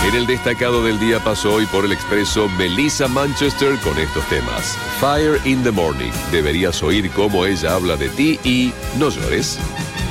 En el destacado del día pasó hoy por el expreso Melissa Manchester con estos temas: Fire in the Morning, deberías oír cómo ella habla de ti, y No llores.